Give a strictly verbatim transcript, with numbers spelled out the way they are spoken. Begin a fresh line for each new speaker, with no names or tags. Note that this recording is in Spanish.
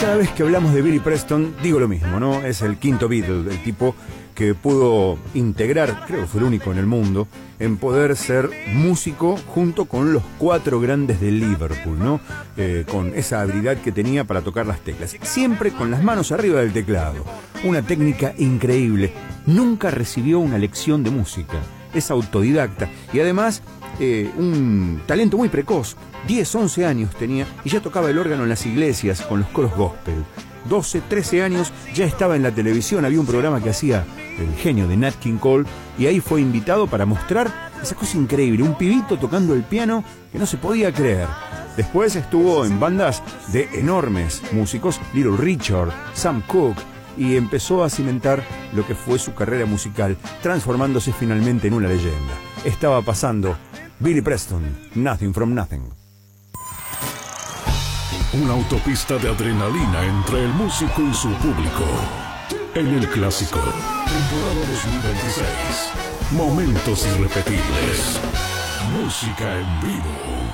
cada vez que hablamos de Billy Preston digo lo mismo, ¿no? Es el quinto Beatle, el tipo que pudo integrar, creo que fue el único en el mundo, en poder ser músico junto con los cuatro grandes de Liverpool, ¿no? Eh, con esa habilidad que tenía para tocar las teclas, siempre con las manos arriba del teclado, una técnica increíble. Nunca recibió una lección de música, es autodidacta y además eh, un talento muy precoz. diez, once años tenía y ya tocaba el órgano en las iglesias con los coros gospel. doce, trece años ya estaba en la televisión, había un programa que hacía el genio de Nat King Cole y ahí fue invitado para mostrar esa cosa increíble, un pibito tocando el piano que no se podía creer. Después estuvo en bandas de enormes músicos, Little Richard, Sam Cooke, y empezó a cimentar lo que fue su carrera musical, transformándose finalmente en una leyenda. Estaba pasando Billy Preston, Nothing from Nothing.
Una autopista de adrenalina entre el músico y su público. En el Clásico, temporada dos mil veintiséis. Momentos irrepetibles. Música en vivo.